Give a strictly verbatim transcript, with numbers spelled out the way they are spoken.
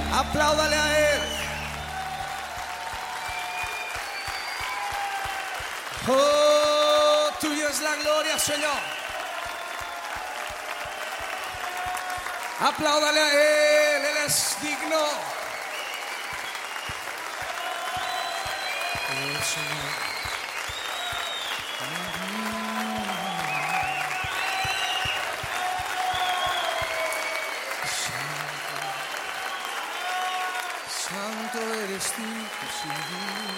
Apláudale a Él. Oh, tuya es la gloria, Señor. Apláudale a Él, Él es digno. Oh, Señor. Santo, santo eres tú, Señor.